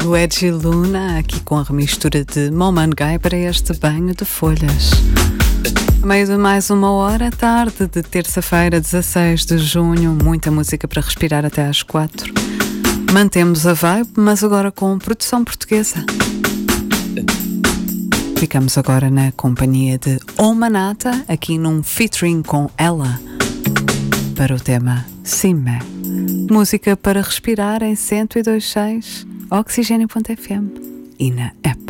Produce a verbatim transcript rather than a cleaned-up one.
do Edgy Luna, aqui com a remistura de Moman Guy para este banho de folhas. A meio de mais uma hora, tarde de terça-feira, dezasseis de junho, muita música para respirar até às quatro. Mantemos a vibe, mas agora com produção portuguesa. Ficamos agora na companhia de Omanata, aqui num featuring com ela, para o tema Cime. Música para respirar em cento e dois ponto seis, oxigênio ponto f m e na app.